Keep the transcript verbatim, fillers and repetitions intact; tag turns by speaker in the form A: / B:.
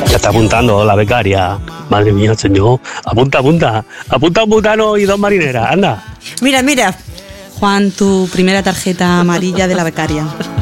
A: Ya está apuntando la becaria. Madre mía, señor. Apunta, apunta. Apunta un butano y dos marineras. Anda.
B: Mira, mira. Juan, tu primera tarjeta amarilla de la becaria.